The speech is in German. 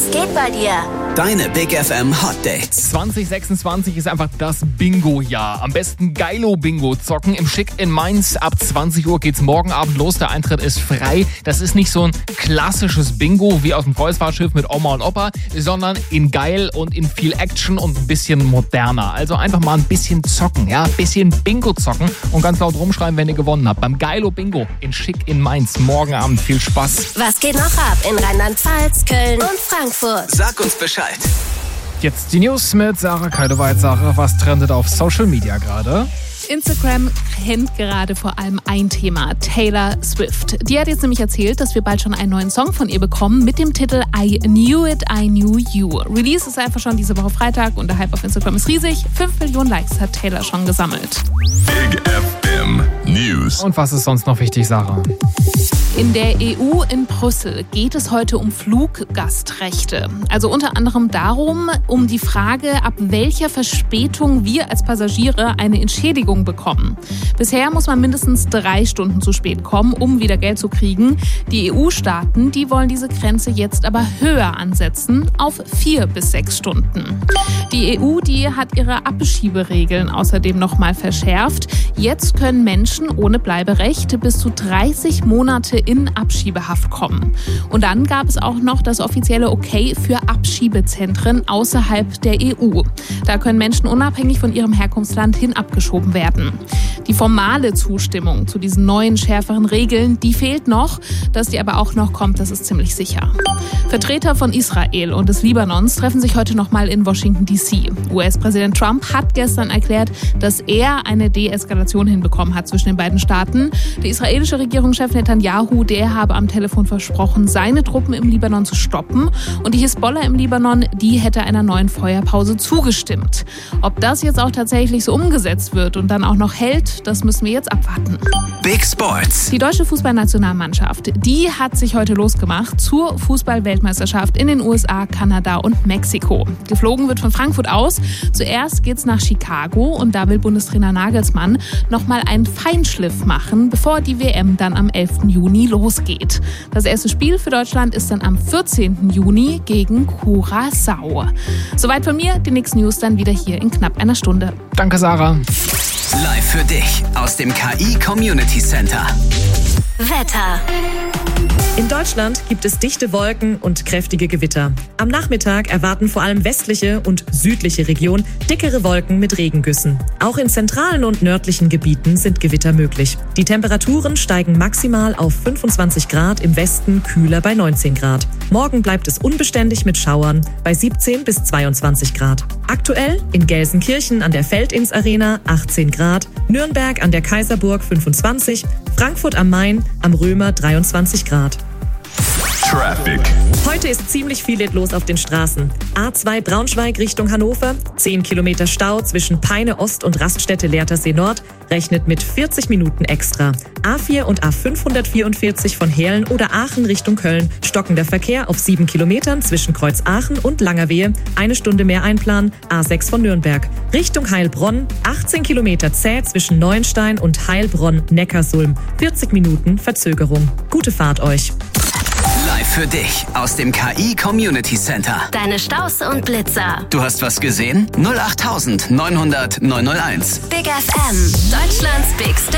Was geht bei dir? Deine Big FM Hot Dates. 2026 ist einfach das Bingo-Jahr. Am besten Geilo-Bingo zocken im Schick in Mainz. Ab 20 Uhr geht's morgen Abend los. Der Eintritt ist frei. Das ist nicht so ein klassisches Bingo wie aus dem Kreuzfahrtschiff mit Oma und Opa, sondern in geil und in viel Action und ein bisschen moderner. Also einfach mal ein bisschen zocken, ja, ein bisschen Bingo zocken und ganz laut rumschreiben, wenn ihr gewonnen habt. Beim Geilo-Bingo in Schick in Mainz. Morgen Abend viel Spaß. Was geht noch ab in Rheinland-Pfalz, Köln und Frankfurt? Sag uns Bescheid. Jetzt die News mit Sarah Keideweit. Sarah, was trendet auf Social Media gerade? Instagram kennt gerade vor allem ein Thema, Taylor Swift. Die hat jetzt nämlich erzählt, dass wir bald schon einen neuen Song von ihr bekommen mit dem Titel I Knew It, I Knew You. Release ist einfach schon diese Woche Freitag und der Hype auf Instagram ist riesig. 5 Millionen Likes hat Taylor schon gesammelt. Big FM News. Und was ist sonst noch wichtig, Sarah? In der EU in Brüssel geht es heute um Fluggastrechte. Also unter anderem darum, um die Frage, ab welcher Verspätung wir als Passagiere eine Entschädigung bekommen. Bisher muss man mindestens 3 Stunden zu spät kommen, um wieder Geld zu kriegen. Die EU-Staaten, die wollen diese Grenze jetzt aber höher ansetzen, auf 4 bis 6 Stunden. Die EU, die hat ihre Abschieberegeln außerdem nochmal verschärft. Jetzt können Menschen ohne Bleiberecht bis zu 30 Monate in Abschiebehaft kommen. Und dann gab es auch noch das offizielle Okay für Abschiebezentren außerhalb der EU. Da können Menschen unabhängig von ihrem Herkunftsland hin abgeschoben werden. Die formale Zustimmung zu diesen neuen, schärferen Regeln, die fehlt noch. Dass die aber auch noch kommt, das ist ziemlich sicher. Vertreter von Israel und des Libanons treffen sich heute nochmal in Washington D.C. US-Präsident Trump hat gestern erklärt, dass er eine Deeskalation hinbekommen hat zwischen den beiden Staaten. Der israelische Regierungschef Netanyahu, der habe am Telefon versprochen, seine Truppen im Libanon zu stoppen. Und die Hisbollah im Libanon, die hätte einer neuen Feuerpause zugestimmt. Ob das jetzt auch tatsächlich so umgesetzt wird und dann auch noch hält, das müssen wir jetzt abwarten. Big Sports. Die deutsche Fußballnationalmannschaft, die hat sich heute losgemacht zur Fußball-Weltmeisterschaft in den USA, Kanada und Mexiko. Geflogen wird von Frankfurt aus. Zuerst geht's nach Chicago und da will Bundestrainer Nagelsmann nochmal einen Feinschliff machen, bevor die WM dann am 11. Juni losgeht. Das erste Spiel für Deutschland ist dann am 14. Juni gegen Curaçao. Soweit von mir, die nächsten News dann wieder hier in knapp einer Stunde. Danke, Sarah. Live für dich aus dem KI Community Center. Wetter. In Deutschland gibt es dichte Wolken und kräftige Gewitter. Am Nachmittag erwarten vor allem westliche und südliche Regionen dickere Wolken mit Regengüssen. Auch in zentralen und nördlichen Gebieten sind Gewitter möglich. Die Temperaturen steigen maximal auf 25 Grad, im Westen kühler bei 19 Grad. Morgen bleibt es unbeständig mit Schauern bei 17 bis 22 Grad. Aktuell in Gelsenkirchen an der Feldins-Arena 18 Grad, Nürnberg an der Kaiserburg 25, Frankfurt am Main am Römer 23 Grad. Traffic. Heute ist ziemlich viel los auf den Straßen. A2 Braunschweig Richtung Hannover, 10 Kilometer Stau zwischen Peine Ost und Raststätte Lehrtersee Nord, rechnet mit 40 Minuten extra. A4 und A544 von Heerlen oder Aachen Richtung Köln, stockender Verkehr auf 7 Kilometern zwischen Kreuz Aachen und Langerwehe, 1 Stunde mehr einplanen, A6 von Nürnberg. Richtung Heilbronn, 18 Kilometer zäh zwischen Neuenstein und Heilbronn-Neckarsulm, 40 Minuten Verzögerung. Gute Fahrt euch. Live für dich aus dem KI Community Center. Deine Staus und Blitzer. Du hast was gesehen? 08900 901. Big FM, Deutschlands Big